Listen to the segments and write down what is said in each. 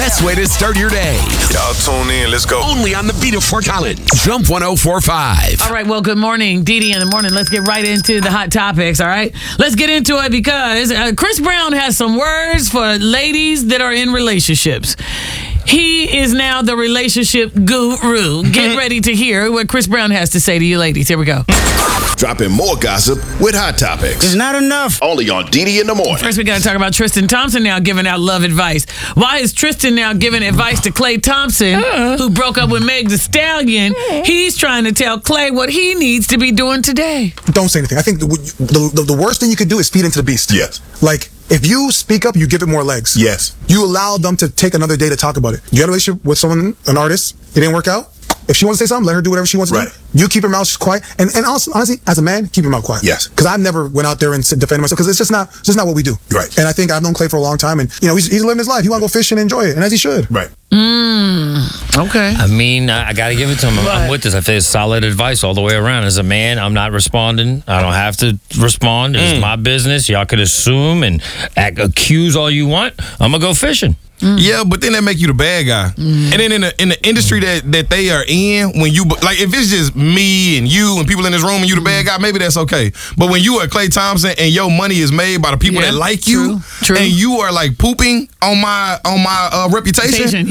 Best way to start your day. Y'all tune in. Let's go. Only on the beat of Fort Collins. Jump 104.5. All right, well, good morning, Dee in the morning. Let's get right into the hot topics, all right? Let's get into it because Chris Brown has some words for ladies that are in relationships. He is now the relationship guru. Get ready to hear what Chris Brown has to say to you ladies. Here we go. Dropping more gossip with Hot Topics. It's not enough. Only on Didi in the morning. First, we got to talk about Tristan Thompson now giving out love advice. Why is Tristan now giving advice to Klay Thompson, who broke up with Meg Thee Stallion? He's trying to tell Klay what he needs to be doing today. Don't say anything. I think the worst thing you could do is feed into the beast. Yes. Like, if you speak up, you give it more legs. Yes. You allow them to take another day to talk about it. You had a relationship with someone, an artist, it didn't work out. If she wants to say something, let her do whatever she wants to do. You keep your mouth quiet. And honestly, as a man, keep your mouth quiet. Yes. Because I've never went out there and defended myself because it's just not what we do. Right. And I think I've known Klay for a long time, and he's living his life. He want to go fishing and enjoy it, and as he should. Right. Okay. I mean, I got to give it to him. I'm with this. I think it's solid advice all the way around. As a man, I'm not responding. I don't have to respond. It's my business. Y'all could assume and accuse all you want. I'm going to go fishing. Yeah, but then that make you the bad guy. And then in the industry that they are in, when you like, if it's just me and you and people in this room and you the bad guy, maybe that's okay. But when you are Klay Thompson and your money is made by the people that like you, and you are like pooping on my reputation,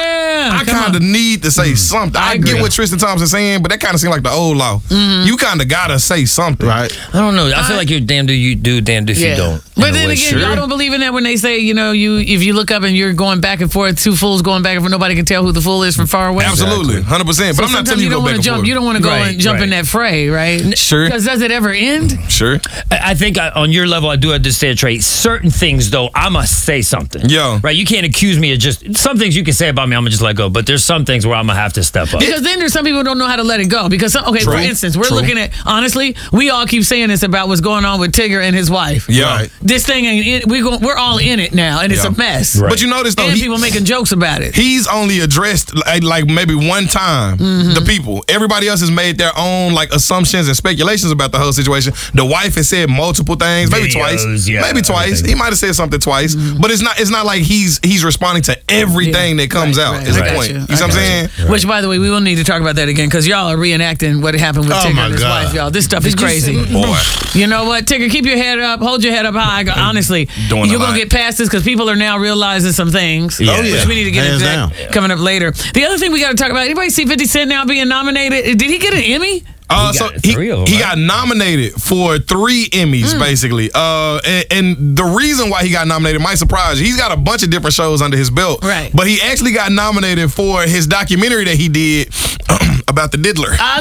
I kind of need to say something. I get what Tristan Thompson's saying, but that kind of seems like the old law. You kind of gotta say something, right? I don't know. I feel like you're damned if you do, damned if you don't. But then again, y'all don't believe in that when they say, if you look up and you're going back and forth, two fools going back and forth, nobody can tell who the fool is from far away. Absolutely, 100%. But I'm not telling you to go back and forth. You don't want to go and jump in that fray, right? Sure. Because does it ever end? Sure. I think on your level, I do understand, Trey. Certain things, though, I must say something. Yeah. Right? You can't accuse me of just... Some things you can say about me, I'm going to just let go. But there's some things where I'm going to have to step up. Because then there's some people who don't know how to let it go. Because, for instance, we're looking at... Honestly, we all keep saying this about what's going on with Tigger and his wife. Yeah. Right. This thing ain't... We're all in it now, and it's a mess. Right. But you notice, though... And people making jokes about it. He's only addressed, like maybe one time, the people. Everybody else has made their own, like, assumptions and speculations about the whole situation. The wife has said multiple things, maybe twice. Maybe twice. He might have said something twice. But it's not like he's responding to everything that comes out, is the point. You know what I'm saying? Which, by the way, we will need to talk about that again, because y'all are reenacting what happened with Tigger and his wife, y'all. This stuff is crazy. Boy. You know what, Tigger, keep your head up. Hold your head up high. Honestly, you're going to get past this because people are now realizing some things. Which we need to get into that coming up later. The other thing we got to talk about, anybody see 50 Cent now being nominated? Did he get an Emmy? He got nominated for 3 Emmys, basically. And the reason why he got nominated might surprise you. He's got a bunch of different shows under his belt. Right. But he actually got nominated for his documentary that he did about the diddler. I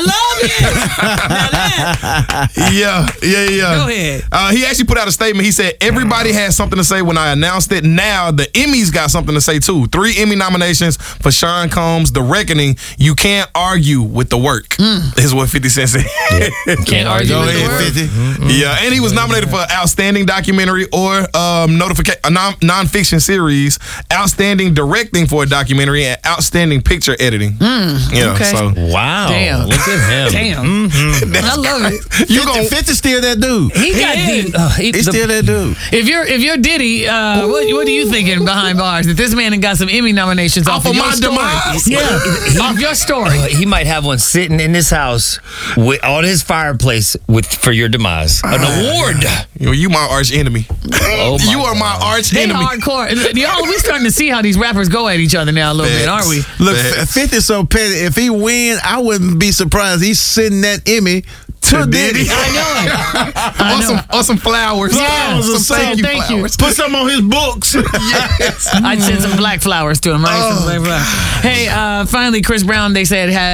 love it. Yeah. Go ahead. He actually put out a statement. He said, everybody has something to say when I announced it. Now the Emmys got something to say too. 3 Emmy nominations for Sean Combs' The Reckoning. You can't argue with the work, is what 50 Cent said. Can't argue with the work. Yeah, and he was nominated for Outstanding Documentary or Nonfiction Series, Outstanding Directing for a Documentary, and Outstanding Picture Editing. So wow. Damn. Look at him. Damn. I love it. 50 still that dude. He's still that dude. If you're Diddy, what are you thinking behind bars? That this man got some Emmy nominations off of my your story? demise? Yeah, off your story. He might have one sitting in his house on his fireplace for your demise. An award. You my arch enemy. You are my arch enemy. Hardcore. Y'all, we starting to see how these rappers go at each other now a little bit, aren't we? Look, 50 so petty. If he win, I wouldn't be surprised. He's sending that Emmy to Diddy. I know. Or some flowers. Yeah, some thank you. Put some on his books. Yes. I'd send some black flowers to him, right? Some black flowers. Hey, finally, Chris Brown, they said, had